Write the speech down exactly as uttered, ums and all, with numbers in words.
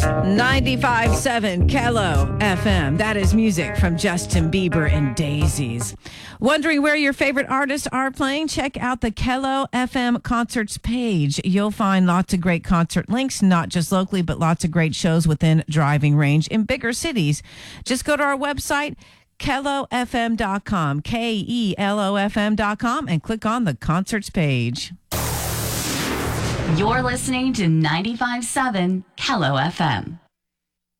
ninety-five point seven Kello F M. That is music from Justin Bieber and Daisies. Wondering where your favorite artists are playing? Check out the Kello F M concerts page. You'll find lots of great concert links, not just locally, but lots of great shows within driving range in bigger cities. Just go to our website, kello f m dot com, K E L O F M dot com, and click on the concerts page. You're listening to ninety-five point seven Kello F M.